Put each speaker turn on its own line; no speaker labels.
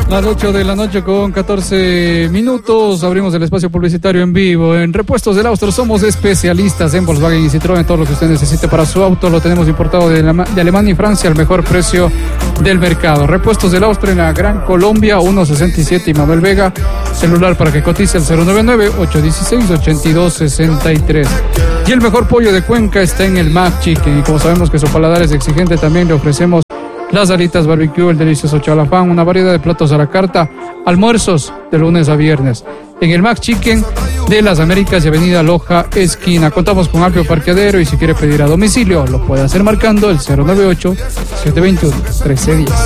Las 8 de la noche con 14 minutos, abrimos el espacio publicitario en vivo. En Repuestos del Austro somos especialistas en Volkswagen y Citroën. Todo lo que usted necesite para su auto lo tenemos importado de Alemania y Francia al mejor precio del mercado. Repuestos del Austro en la Gran Colombia, 167 y Manuel Vega. Celular para que cotice el 099-816-8263. Y el mejor pollo de Cuenca está en el Mac Chicken. Y como sabemos que su paladar es exigente, también le ofrecemos las alitas barbecue, el delicioso chalafán, una variedad de platos a la carta, almuerzos de lunes a viernes. En el Mac Chicken de las Américas y Avenida Loja, esquina. Contamos con amplio parqueadero y si quiere pedir a domicilio, lo puede hacer marcando el 098-721-1310.